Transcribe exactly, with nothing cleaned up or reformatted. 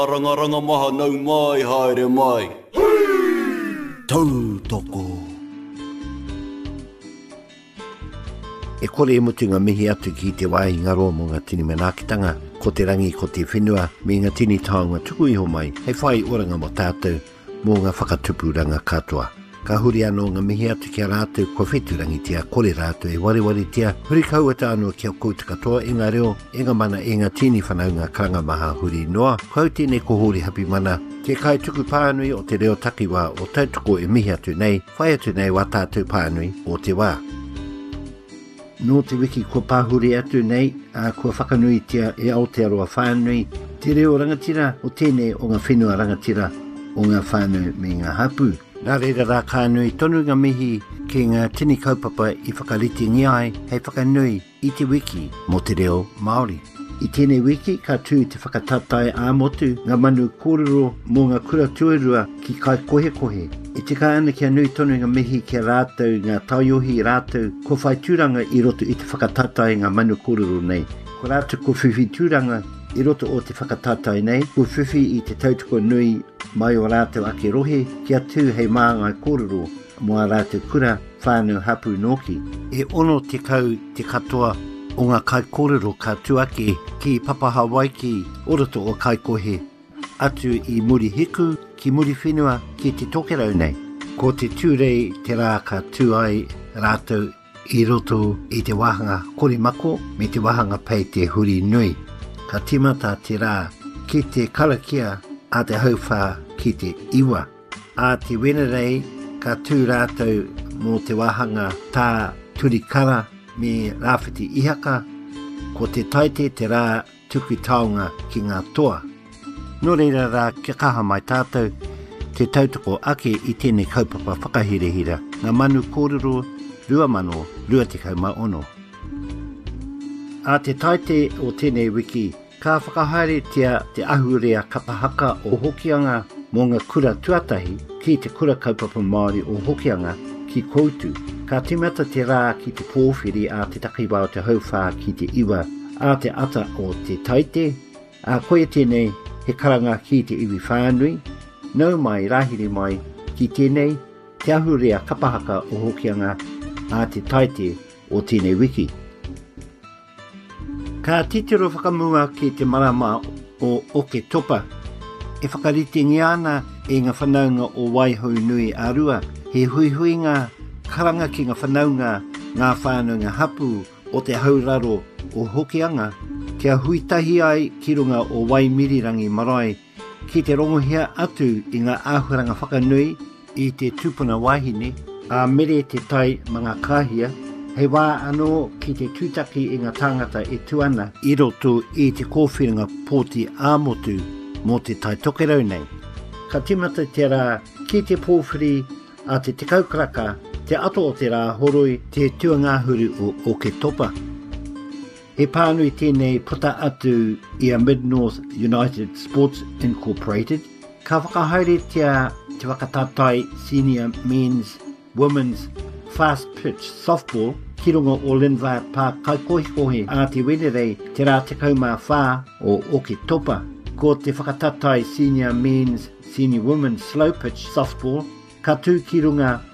Ranga maha nau mai haere mai. Tau toko. E kore e mutu ngā mihi atu ki te wai ngaro mo ngā tini manakitanga, ko te rangi ko te whenua, me ngā tini taonga tuku iho mai, hei whai oranga mo tātou, mo ngā whakatupuranga katoa. Ka huri anō ngā mihi atu kia rātou, ko wheturangi tia, kore rātou e wareware tia, huri kauata anō kia kouta katoa, e ngā reo, e ngā mana e ngā tini whanau ngā karanga maha huri noa, kau tēne ko huri hapi mana, ke kai tuku pānui o te reo takiwa o tautoko e mihi atu nei, whai atu nei wa tātou pānui o te wā. Nō te wiki ko pāhuri atu nei, a kua whakanui tia e Aotearoa whānui, te reo rangatira o tēnei o ngā whenua rangatira o ngā whānau me ngā hapu. Nā reira rā kānui tonu ngā mihi ki ngā tini kaupapa i whakariti ngiai hei whakanui i te wiki mo te reo Māori. I tēnei wiki ka tū te whakatatai ā-motu ngā manu kōrero mō ngā kura tuarua ki kai kohe kohe. I te ka ana kia nui tonu ngā mihi kia rātou ngā taiohi rātou ko whai tūranga i roto i te whakatatai ngā manu kōrero nei. Ko rātou ko whiwhi tūranga i roto o te whakatatai nei, ko whiwhi i te tautoko nui mai o rātou ake rohe kia tū hei māngai kōrero mō a rātou kura whānau hapu noki. E ono te kau te katoa o ngā kai kōrero ka tuake ki Papa Hawaii o roto o kai kohe atu i muri hiku ki muri whenua ki te tokerau nei. Ko te tūrei te rā ka tū ai rātou i roto i te wahanga korimako me te wahanga pei te huri nui. Ka timata te rā ki te karakia a te hauwha ki te iwa. A te wenerei ka tū rātou mō te wahanga tā turikara me rāwhiti ihaka, ko te taite te rā tuku taonga ki ngā toa. Nō reira rā kia kaha mai tātou, te tautoko ake i tēnei kaupapa whakahirehira, ngā manu kōrero, rua mano, rua te kauma ono. A te taite o tēnei wiki, ka whakahaere tia te ahurea kapahaka o Hokianga mō ngā kura tuatahi ki te kura kaupapa Māori o Hokianga ki koutu. Ka timata te rā ki te pōwhiri a te takiwa o te hauwha ki te iwa a te ata o te taite. A koe tēnei he karanga ki te iwi whānui, nau mai rahiri mai ki tēnei te ahurea kapahaka o Hokianga a te taite o tēnei wiki. Ka titiro whakamua ki te marama o Oke Topa. E whakariti ngiana e ngā whanaunga o Waihau Nui Arua. He hui hui ngā karanga ki ngā whanaunga ngā whānunga hapu o te hauraro o Hokianga. Kia huitahi ai ki runga o Waimirirangi Marae ki te rongohia atu i ngā āhuranga whakanui i te tūpuna wahine. A mere te tai mga kāhia. Hei wā anō ki te tūtaki i ngā tāngata e tuana i roto i te kōwhiringa pōti ā-motu mō te tai tokerau nei. Ka timata te rā ki te pōwhiri a te te kaukaraka, te ato o te rā horoi te tuangāhuru o Oke Topa. He pānui tēnei puta atu i a Mid-North United Sports Incorporated. Ka whakahaere tia te whakatatai Senior Men's, Women's Fast Pitch Softball ki runga o Linva pā kaikohikohe a te wenerei te rā te kaumā whā o Oke Topa. Ko te whakatatai Senior Men's, Senior Women's Slow Pitch Softball ka tū ki runga